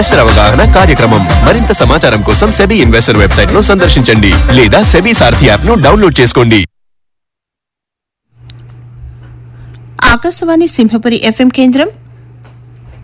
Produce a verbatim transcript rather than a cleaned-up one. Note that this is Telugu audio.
ఇన్వెస్టర్ అవగాహన కార్యక్రమం. మరింత సమాచారం కోసం సెబీ ఇన్వెస్టర్ వెబ్సైట్ ను సందర్శించండి లేదా సెబీ సారథి యాప్ ను డౌన్లోడ్ చేసుకోండి. ఆకాశవాణి సింహపురి ఎఫ్ఎం కేంద్రం